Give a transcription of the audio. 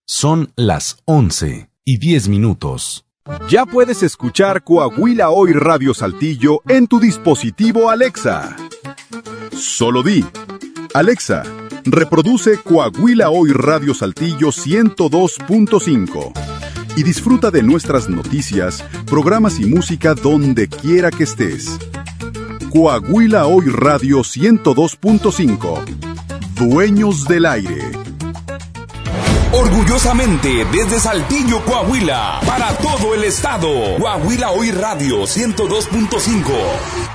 Son las 11:10. Ya puedes escuchar Coahuila Hoy Radio Saltillo en tu dispositivo Alexa. Solo di: Alexa, reproduce Coahuila Hoy Radio Saltillo 102.5 y disfruta de nuestras noticias, programas y música donde quiera que estés. Coahuila Hoy Radio 102.5. Dueños del aire. Orgullosamente desde Saltillo, Coahuila, para todo el estado. Coahuila Hoy Radio 102.5.